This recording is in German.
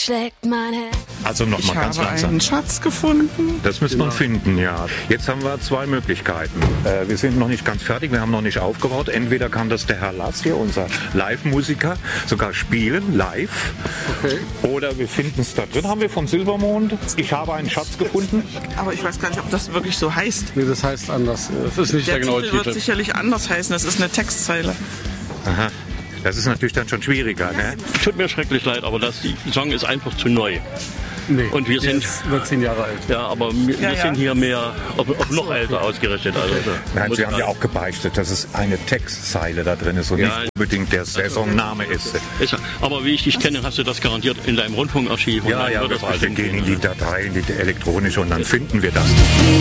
schlägt mein Herz. Also nochmal ganz Ich habe langsam. einen Schatz gefunden. Das müssen wir finden, ja. Jetzt haben wir zwei Möglichkeiten. Wir sind noch nicht ganz fertig, wir haben noch nicht aufgebaut. Entweder kann das der Herr Lass hier, unser Live-Musiker, sogar spielen, live. Okay. Oder wir finden es da drin. Haben wir vom Silbermond. Ich habe einen Schatz gefunden. Aber ich weiß gar nicht, ob das wirklich so heißt. Nee, das heißt anders. Das ist nicht der genaue Titel wird Titel. sicherlich anders heißen. Das ist eine Textzeile. Aha. Das ist natürlich dann schon schwieriger, ne? Tut mir schrecklich leid, aber der Song ist einfach zu neu. Nee, Und wir der sind ist nur 10 Jahre alt. Ja, aber wir sind hier mehr auf noch älter ausgerichtet. Also, Nein, Sie haben ja auch gebeichtet, dass es eine Textzeile da drin ist und Ja. nicht unbedingt der Saisonname ist. Aber wie ich dich kenne, hast du das garantiert in deinem Rundfunkarchiv. Und Ja, dann ja, wird das wir bestimmt gehen in gehen. die Datei, in die elektronische und dann finden wir das.